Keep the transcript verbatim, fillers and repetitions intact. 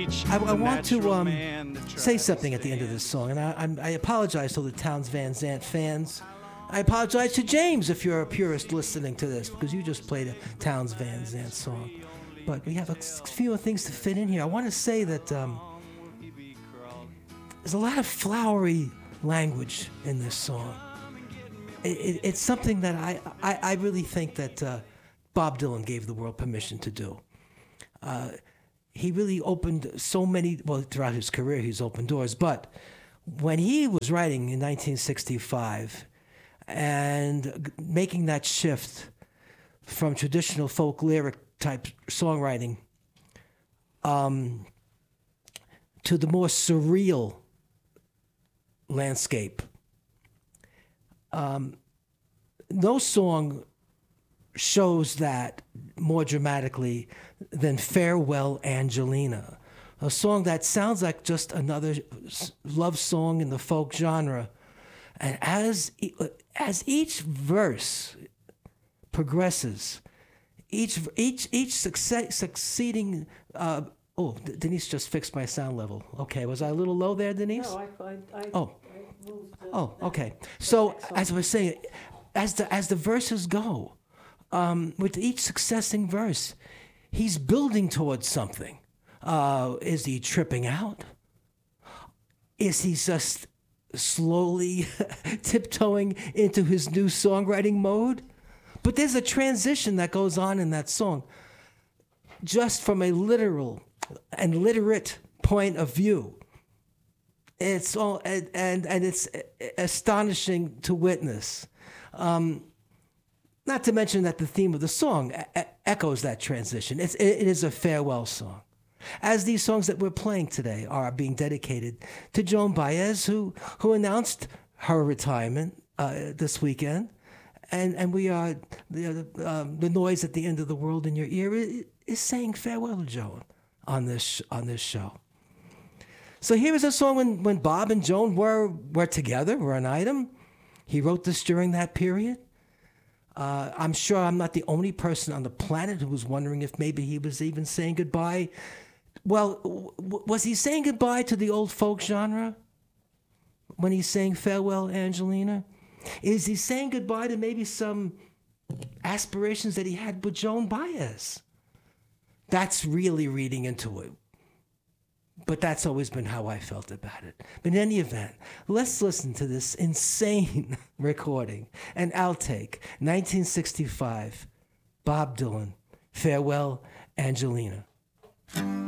I, I want to um, say something at the end of this song, and I, I'm, I apologize to the Townes Van Zandt fans. I apologize to James if you're a purist listening to this, because you just played a Townes Van Zandt song. But we have a few things to fit in here. I want to say that um, there's a lot of flowery language in this song. It, it, it's something that I, I, I really think that uh, Bob Dylan gave the world permission to do. Uh, he really opened so many, well, throughout his career, he's opened doors. But when he was writing in nineteen sixty-five and making that shift from traditional folk lyric type songwriting um, to the more surreal landscape, um, no song shows that more dramatically than Farewell Angelina, a song that sounds like just another love song in the folk genre. And as as each verse progresses, each each each succe- succeeding uh, oh, Denise just fixed my sound level. Okay, was I a little low there, Denise? No, I, I, I oh, I moved the, oh, okay. So so as I was saying, as the as the verses go, um, with each succeeding verse, he's building towards something. Uh, is he tripping out? Is he just slowly tiptoeing into his new songwriting mode? But there's a transition that goes on in that song, just from a literal and literate point of view. It's all and and, and it's astonishing to witness. Um, not to mention that the theme of the song e- echoes that transition. It's, it, it is a farewell song. As these songs that we're playing today are being dedicated to Joan Baez, who who announced her retirement uh, this weekend, and and we are the um, the noise at the end of the world in your ear is, is saying farewell to Joan on this on this show. So here is a song when, when Bob and Joan were were together, were an item. He wrote this during that period. Uh, I'm sure I'm not the only person on the planet who was wondering if maybe he was even saying goodbye. Well, w- was he saying goodbye to the old folk genre when he's saying Farewell Angelina? Is he saying goodbye to maybe some aspirations that he had with Joan Baez? That's really reading into it. But that's always been how I felt about it. But in any event, let's listen to this insane recording, an outtake, nineteen sixty-five, Bob Dylan, Farewell Angelina.